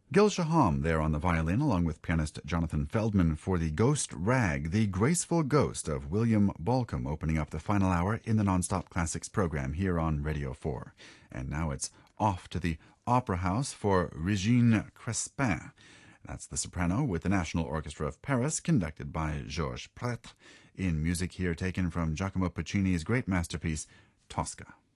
Gil Shaham there on the violin, along with pianist Jonathan Feldman for the Ghost Rag, the graceful ghost of William Balcombe, opening up the final hour in the Nonstop Classics program here on Radio 4. And now it's off to the Opera House for Regine Crespin. That's the soprano with the National Orchestra of Paris, conducted by Georges Prêtre, in music here taken from Giacomo Puccini's great masterpiece, Tosca.